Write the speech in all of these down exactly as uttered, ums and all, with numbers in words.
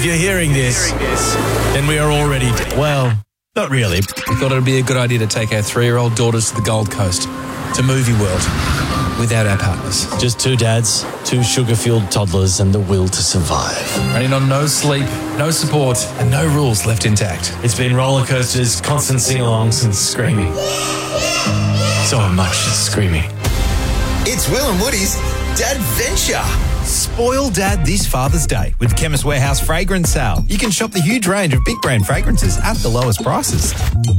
If you're hearing this, then we are already dead. Well, not really. We thought it would be a good idea to take our three-year-old daughters to the Gold Coast, to Movie World, without our partners. Just two dads, two sugar-fueled toddlers, and the will to survive. Running on no sleep, no support, and no rules left intact. It's been roller coasters, constant sing-alongs, and screaming. So much screaming. It's Will and Woody's Dadventure. Spoil Dad this Father's Day with Chemist Warehouse Fragrance Sale. You can shop the huge range of big brand fragrances at the lowest prices.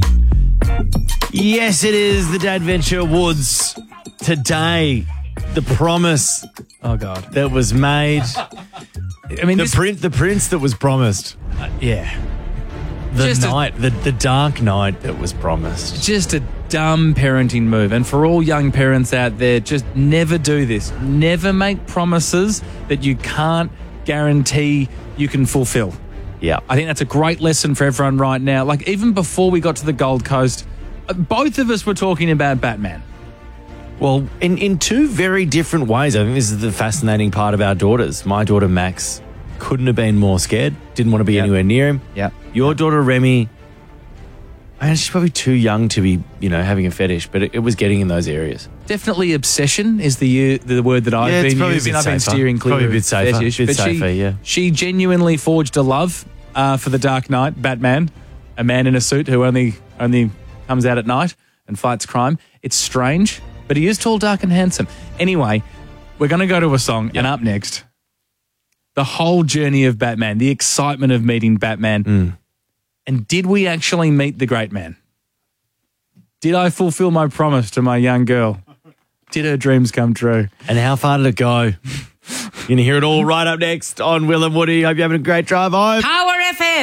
Yes, it is the Dadventure Woods. Today, the promise Oh, God. that was made. I mean, The, this, print, the prince that was promised. Uh, yeah. The Just a- night, the, the dark night that was promised. just a dumb parenting move. And for all young parents out there, just never do this. Never make promises that you can't guarantee you can fulfill. Yeah. I think that's a great lesson for everyone right now. Like, even before we got to the Gold Coast, uh, both of us were talking about Batman. Well, in, in two very different ways. I think this is the fascinating part of our daughters. My daughter, Max, couldn't have been more scared. Didn't want to be Yep. anywhere near him. Yep. Your daughter, Remy, I mean, she's probably too young to be, you know, having a fetish, but it, it was getting in those areas. Definitely obsession is the the word that I've Yeah, it's been probably a using. bit I've been safer. steering clear Probably a of bit safer. fetish, Bit but safer, she, yeah. she genuinely forged a love uh, for the Dark Knight, Batman, a man in a suit who only only comes out at night and fights crime. It's strange, but he is tall, dark, and handsome. Anyway, we're going to go to a song, and up next, the whole journey of Batman, the excitement of meeting Batman. Mm. And did we actually meet the great man? Did I fulfill my promise to my young girl? Did her dreams come true? And how far did it go? You're going to hear it all right up next on Will and Woody. Hope you're having a great drive home. Power